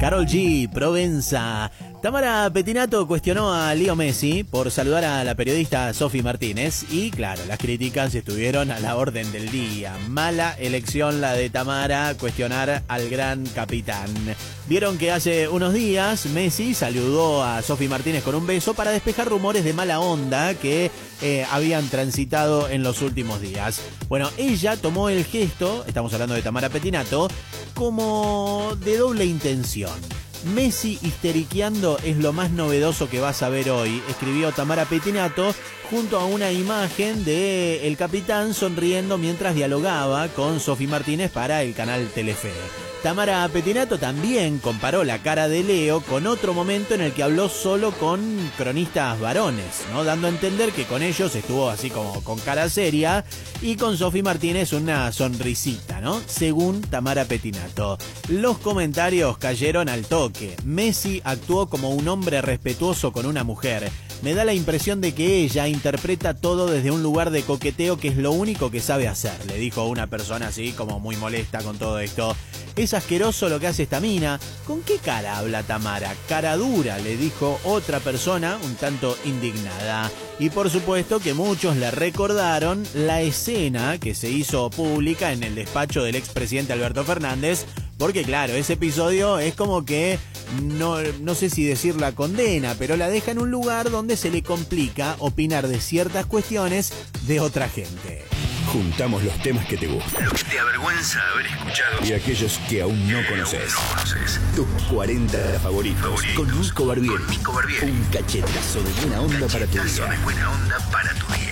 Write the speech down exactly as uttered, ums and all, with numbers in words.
Karol G, Provenza. Tamara Pettinato cuestionó a Leo Messi por saludar a la periodista Sofi Martínez y claro, las críticas estuvieron a la orden del día. Mala elección la de Tamara, cuestionar al gran capitán. Vieron que hace unos días Messi saludó a Sofi Martínez con un beso para despejar rumores de mala onda que eh, habían transitado en los últimos días. Bueno, ella tomó el gesto, estamos hablando de Tamara Pettinato, como de doble intención. Messi histeriqueando es lo más novedoso que vas a ver hoy, escribió Tamara Pettinato junto a una imagen de el capitán sonriendo mientras dialogaba con Sofi Martínez para el canal Telefe. Tamara Pettinato también comparó la cara de Leo con otro momento en el que habló solo con cronistas varones, ¿no? Dando a entender que con ellos estuvo así como con cara seria y con Sofi Martínez una sonrisita, ¿no? Según Tamara Pettinato. Los comentarios cayeron al toque. Messi actuó como un hombre respetuoso con una mujer. Me da la impresión de que ella interpreta todo desde un lugar de coqueteo que es lo único que sabe hacer, le dijo una persona así como muy molesta con todo esto. Es asqueroso lo que hace esta mina. ¿Con qué cara habla Tamara? Cara dura, le dijo otra persona un tanto indignada. Y por supuesto que muchos le recordaron la escena que se hizo pública en el despacho del expresidente Alberto Fernández, porque claro, ese episodio es como que, no, no sé si decir la condena, pero la deja en un lugar donde se le complica opinar de ciertas cuestiones de otra gente. Juntamos los temas que te gustan, lo que te avergüenza haber escuchado y aquellos que aún no conoces. No conoces. Tus cuarenta favoritos, favoritos con Nico Barbieri. Con Nico Barbieri. Un cachetazo de buena onda para tu día. de buena onda para tu día.